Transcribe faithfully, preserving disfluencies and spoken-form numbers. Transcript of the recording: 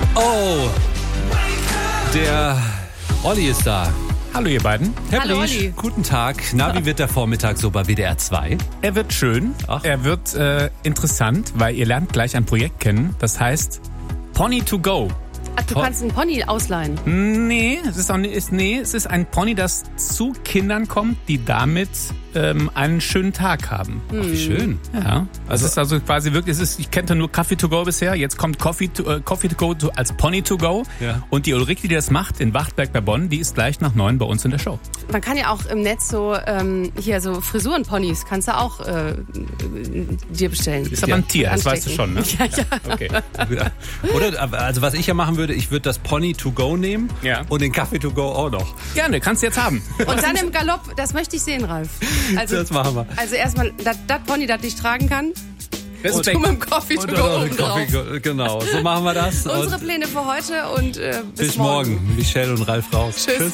Oh, der Olli ist da. Hallo ihr beiden. Herr Hallo, Bliesch, Olli. guten Tag. Na, wie wird der Vormittag so bei W D R zwei? Er wird schön, Ach. er wird äh, interessant, weil ihr lernt gleich ein Projekt kennen, das heißt Pony to go. Ach, du Toll. kannst einen Pony ausleihen. Nee, es ist, auch, nicht- ist, nee, es ist ein Pony, das zu Kindern kommt, die damit ähm, einen schönen Tag haben. Ach, wie schön. Ja, also es ist also quasi wirklich, es ist, ich kannte nur Coffee to go bisher, jetzt kommt Coffee to, äh, Coffee to go to, als Pony to go. Ja. Und die Ulrike, die das macht in Wachtberg bei Bonn, die ist gleich nach neun bei uns in der Show. Man kann ja auch im Netz so, ähm, hier so Frisurenponys, kannst du auch äh, dir bestellen. Ist aber ein Tier, das weißt du schon, ne? Ja, ja. Okay. Oder, also was ich ja machen würde, ich würde das Pony to go nehmen Ja. und den Kaffee to go auch noch. Gerne, kannst du jetzt haben. Und dann im Galopp, das möchte ich sehen, Ralf. Also, Das machen wir. Also erstmal, das Pony, das dich tragen kann. Und du Respekt. mit dem Coffee to Und go dann oben drauf. Kaffee, genau, so machen wir das. Unsere Und Pläne für heute und äh, bis, bis morgen. Michelle und Ralf raus. Tschüss.